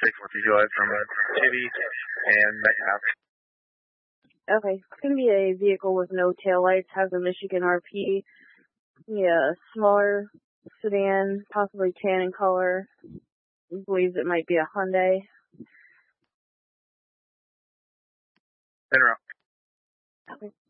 642 from Chitty and Metcalf. Okay, it's going to be a vehicle with no taillights, has a Michigan RP, yeah, smaller sedan, possibly tan in color, believes it might be a Hyundai. Interrupt. Okay.